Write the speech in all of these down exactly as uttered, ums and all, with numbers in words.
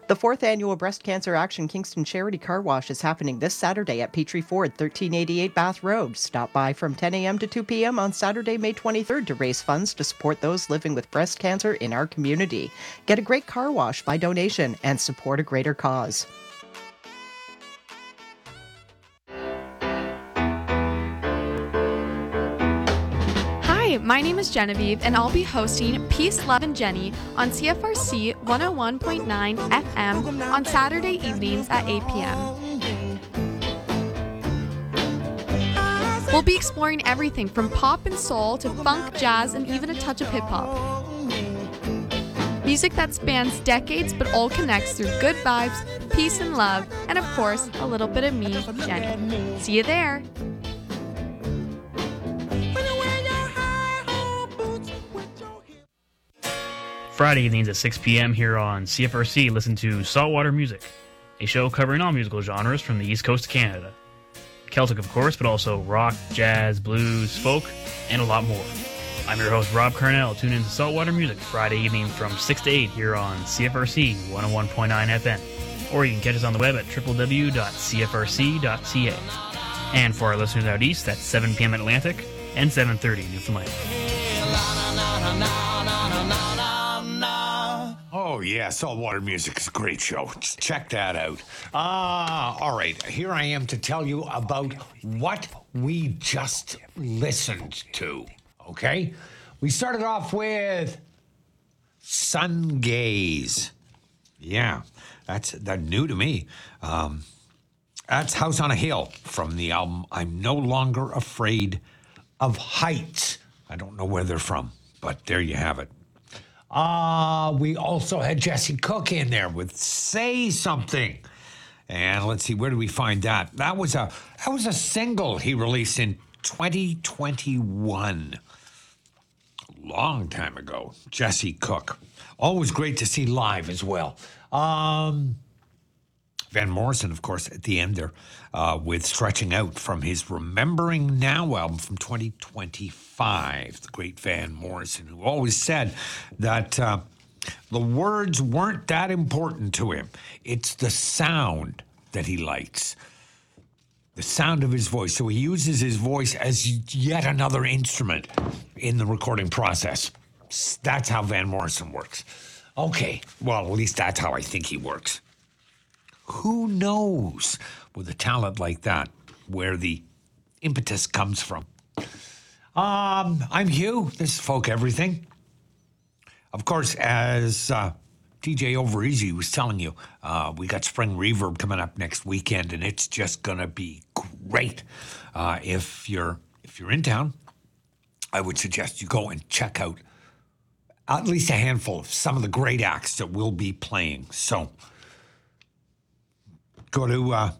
The fourth annual Breast Cancer Action Kingston Charity Car Wash is happening this Saturday at Petrie Ford, thirteen eighty-eight Bath Road. Stop by from ten a.m. to two p.m. on Saturday, May twenty-third to raise funds to support those living with breast cancer in our community. Get a great car wash by donation and support a greater cause. Hi, my name is Genevieve, and I'll be hosting Peace, Love, and Jenny on C F R C one oh one point nine F M on Saturday evenings at eight p.m. We'll be exploring everything from pop and soul to funk, jazz, and even a touch of hip-hop. Music that spans decades but all connects through good vibes, peace and love, and of course, a little bit of me, Jenny. See you there! Friday evenings at six p.m. here on C F R C, listen to Saltwater Music, a show covering all musical genres from the East Coast of Canada. Celtic, of course, but also rock, jazz, blues, folk, and a lot more. I'm your host, Rob Carnell. Tune in to Saltwater Music Friday evenings from six to eight here on C F R C one oh one point nine F M. Or you can catch us on the web at w w w dot c f r c dot c a. And for our listeners out east, that's seven p.m. Atlantic and seven thirty Newfoundland. Oh, yeah, Saltwater Music is a great show. Check that out. Ah, all right, here I am to tell you about what we just listened to, okay? We started off with Sun Gaze. Yeah, that's that new to me. Um, that's House on a Hill from the album I'm No Longer Afraid of Heights. I don't know where they're from, but there you have it. Uh, we also had Jesse Cook in there with Say Something. And let's see, where do we find that? That was a that was a single he released in twenty twenty-one. A long time ago. Jesse Cook. Always great to see live as well. Um, Van Morrison, of course, at the end there, uh, with Stretching Out from his Remembering Now album from twenty twenty-five. The great Van Morrison, who always said that uh, the words weren't that important to him. It's the sound that he likes, the sound of his voice. So he uses his voice as yet another instrument in the recording process. That's how Van Morrison works. Okay, well, at least that's how I think he works. Who knows, with a talent like that, where the impetus comes from? Um, I'm Hugh. This is Folk Everything. Of course, as uh, D J Overeasy was telling you, uh, we got Spring Reverb coming up next weekend, and it's just gonna be great. Uh, if you're if you're in town, I would suggest you go and check out at least a handful of some of the great acts that will be playing. So. Go to, uh,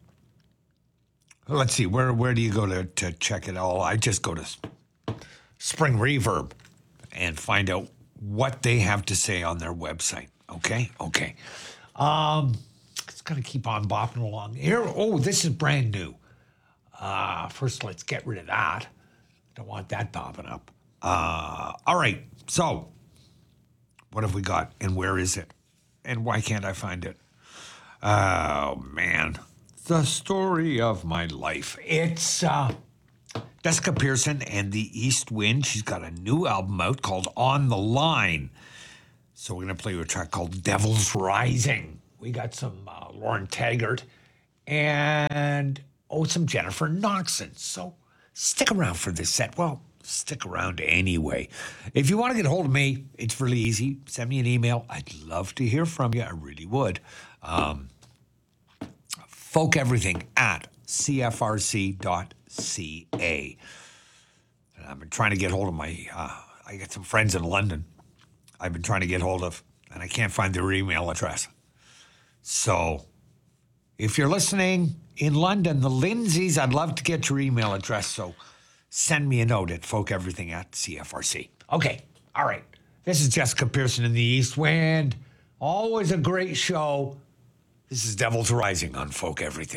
let's see, where where do you go to, to check it all? I just go to Spring Reverb and find out what they have to say on their website. Okay? Okay. Um, it's going to keep on bopping along. Here, oh, this is brand new. Uh, first, let's get rid of that. Don't want that bopping up. Uh, all right, so what have we got and where is it? And why can't I find it? Oh, man. The story of my life. It's uh, Jessica Pearson and the East Wind. She's got a new album out called On the Line. So we're going to play you a track called Devil's Rising. We got some uh, Lauren Taggart and, oh, some Jennifer Knoxon. So stick around for this set. Well, stick around anyway. If you want to get a hold of me, it's really easy. Send me an email. I'd love to hear from you. I really would. Um, folk everything at c f r c dot c a. And I've been trying to get hold of my, uh, I got some friends in London I've been trying to get hold of, and I can't find their email address. So if you're listening in London, the Lindsays, I'd love to get your email address. So send me a note at folk everything at c f r c. Okay, all right. This is Jessica Pearson in the East Wind. Always a great show. This is Devil's Rising on Folk Everything.